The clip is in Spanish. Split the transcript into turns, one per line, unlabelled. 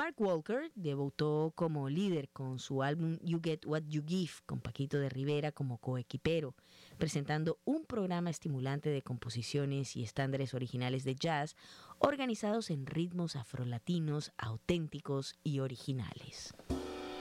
Mark Walker debutó como líder con su álbum You Get What You Give, con Paquito de Rivera como coequipero, presentando un programa estimulante de composiciones y estándares originales de jazz organizados en ritmos afrolatinos auténticos y originales.